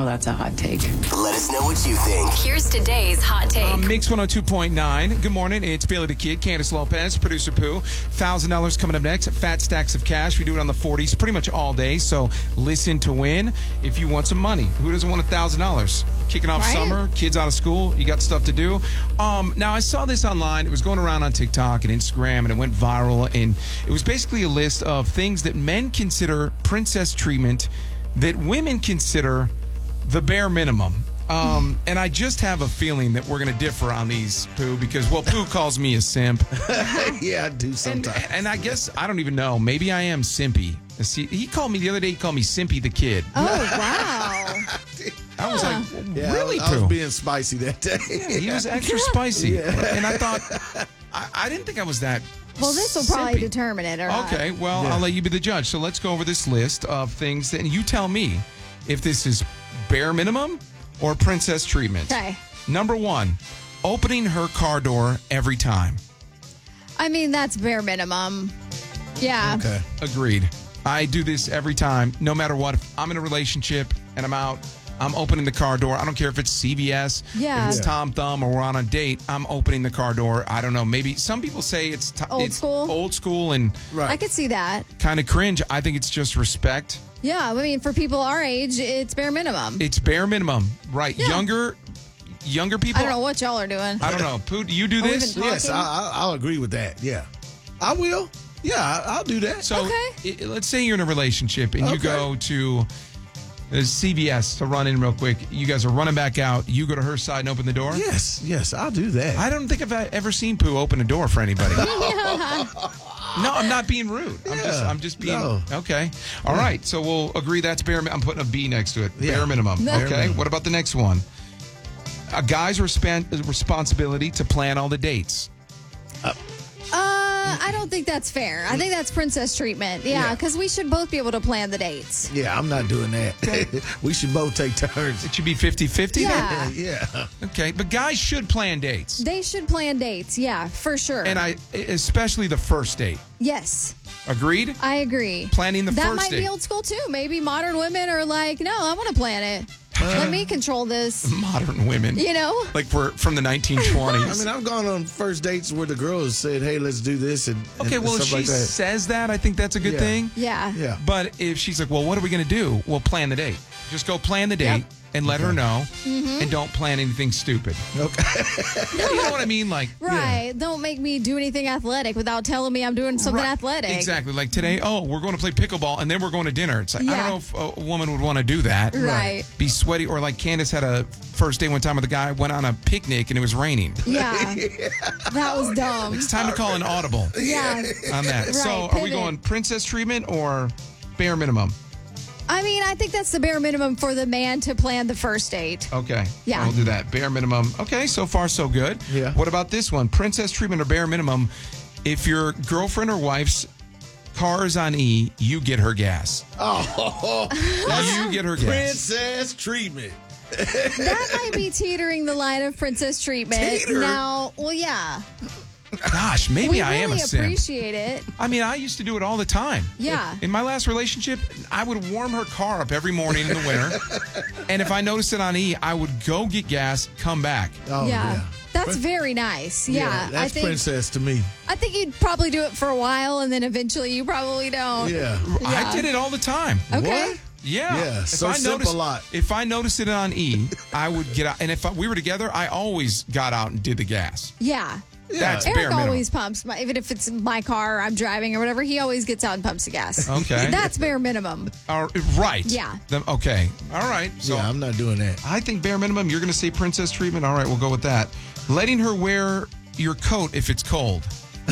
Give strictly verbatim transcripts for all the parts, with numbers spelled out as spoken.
that's a hot take. Let us know what you think. Here's today's hot take. Um, Mix one oh two point nine. Good morning. It's Bailey the Kid, Candace Lopez, Producer Pooh. one thousand dollars coming up next. Fat stacks of cash. We do it on the forties pretty much all day. So listen to win if you want some money. Who doesn't want one thousand dollars? Kicking off Right. summer, kids out of school, you got stuff to do. Um, now, I saw this online. It was going around on TikTok and Instagram, and it went viral. And it was basically a list of things that men consider princess treatment that women consider the bare minimum. Um, and I just have a feeling that we're going to differ on these, Pooh, because, well, Pooh calls me a simp. Yeah, I do And, sometimes. and I guess, I don't even know, maybe I am simpy. See, he called me the other day, he called me Simpy the Kid. Oh, wow. I was like, Yeah, really, I, I was Pooh? being spicy that day. Yeah, he was extra spicy. And I thought, I, I didn't think I was that Well, this will probably simpy. determine it. All right. Okay, well, Yeah. I'll let you be the judge. So let's go over this list of things, that, and you tell me if this is bare minimum or princess treatment. Okay. Number one, opening her car door every time. I mean, that's bare minimum. Yeah. Okay. Agreed. I do this every time, no matter what. If I'm in a relationship and I'm out, I'm opening the car door. I don't care if it's C V S, Yeah. if it's Yeah. Tom Thumb, or we're on a date. I'm opening the car door. I don't know. Maybe some people say it's t- Old it's school? old school and Right. I could see that. kind of cringe. I think it's just respect. Yeah. I mean, for people our age, it's bare minimum. It's bare minimum, right? Yeah. Younger, younger people. I don't know what y'all are doing. I don't know. Pooh, do you do Are we this? even- Yes, I, I, I'll agree with that. Yeah. I will. Yeah, I, I'll do that. So Okay. i- let's say you're in a relationship and you Okay. go to uh, C V S to run in real quick. You guys are running back out. You go to her side and open the door. Yes, yes, I'll do that. I don't think I've ever seen Pooh open a door for anybody. No, I'm not being rude. I'm just, Yeah, I'm just being no. okay. All right, so we'll agree that's bare. mi- I'm putting a B next to it. Yeah. Bare minimum. No. Okay. Bare minimum. What about the next one? A guy's respan- responsibility to plan all the dates. Uh, I don't think that's fair. I think that's princess treatment. Yeah, Yeah. because we should both be able to plan the dates. Yeah, I'm not doing that. We should both take turns. It should be fifty-fifty. Yeah. Yeah. Okay, but guys should plan dates. They should plan dates. Yeah, for sure. And I, especially the first date. yes, Agreed? I agree. Planning the that first might date. be old school too. Maybe modern women are like, no, I want to plan it. Let me control this. Modern women. You know? Like we're from the nineteen I twenties. mean, I've gone on first dates where the girls said, "Hey, let's do this," and Okay, and well, if stuff she like that. says that, I think that's a good Yeah. thing. Yeah. Yeah. But if she's like, well, what are we going to do? We'll plan the date. Just go plan the date Yep. and let her know, Mm-hmm. and don't plan anything stupid. Okay. You know what I mean? Like, Right. Don't make me do anything athletic without telling me I'm doing something Right. athletic. Exactly. Like today, oh, we're going to play pickleball, and then we're going to dinner. It's like, I Yeah. don't know if a woman would want to do that. Right. Be sweaty. Or like Candace had a first date one time with a guy, went on a picnic, and it was raining. Yeah. That was dumb. It's time to call an audible Yeah. on that. Right, So are we pivot. going princess treatment or bare minimum? I mean, I think that's the bare minimum for the man to plan the first date. Okay. Yeah. We'll do that. Bare minimum. Okay, so far so good. Yeah. What about this one? Princess treatment or bare minimum? If your girlfriend or wife's car is on E, you get her gas. Oh, You get her gas. princess treatment. That might be teetering the line of princess treatment. Teeter? Now, well, yeah. Gosh, maybe we I really am a simp. appreciate it. I mean, I used to do it all the time. Yeah. In my last relationship, I would warm her car up every morning in the winter. And if I noticed it on E, I would go get gas, come back. Oh, yeah. yeah. That's very nice. Yeah. that's I think princess to me. I think you'd probably do it for a while and then eventually you probably don't. Yeah. I Yeah. did it all the time. Okay. What? Yeah. Yeah, If so I simp noticed, a lot. If I noticed it on E, I would get out. And if I, we were together, I always got out and did the gas. Yeah. That's Yeah. bare Eric minimum. always pumps, my, even if it's my car, I'm driving or whatever, he always gets out and pumps the gas. Okay. That's bare minimum. All right. Yeah. Then- okay. All right. So yeah, I'm not doing that. I think bare minimum. You're going to say princess treatment. All right, we'll go with that. Letting her wear your coat if it's cold.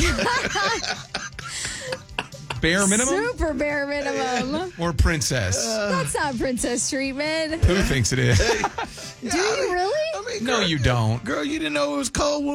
Bare minimum Super bare minimum. or princess? That's not princess treatment. Who thinks it is? Do you really? I mean, No, girl, you don't. girl, you didn't know it was cold when